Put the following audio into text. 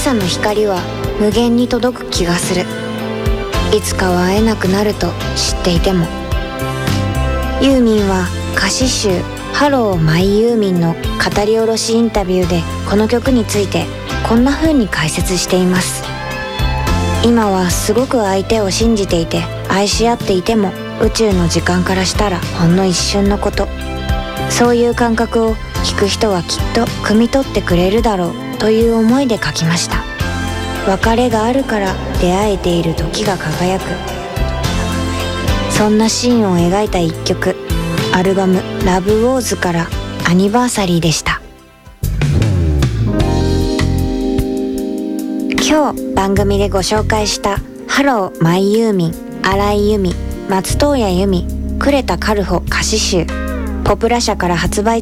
朝の光は無限に届く気がする。いつかは会えなくなると知っていても。ユーミンは歌詞集ハローマイユーミンの語り下ろしインタビューでこの曲についてこんな風に解説しています。今はすごく相手を信じていて愛し合っていても、宇宙の時間からしたらほんの一瞬のこと。そういう感覚を聞く人はきっと汲み取ってくれるだろうという思いで書きました。別れがあるから出会えている時が輝く、そんなシーンを描いた一曲、アルバムラブウォーズからアニバーサリーでした。今日番組でご紹介したハローマイユーミン、荒井由実、松任谷由実、呉田カルホ歌詞集、ポプラ社から発売